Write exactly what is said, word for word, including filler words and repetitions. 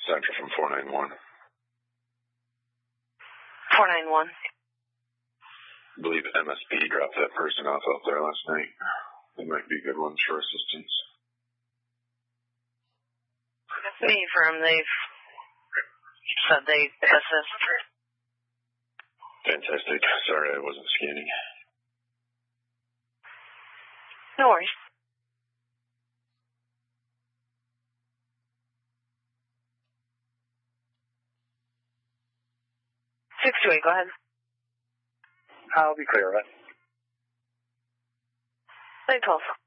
Central from four nine one. four nine one. I believe M S P dropped that person off out there last night. They might be good ones for assistance. Me from they've said they assist. Fantastic. Sorry I wasn't scanning. No worries. six two eight, go ahead. I'll be clear of it. nine twelve.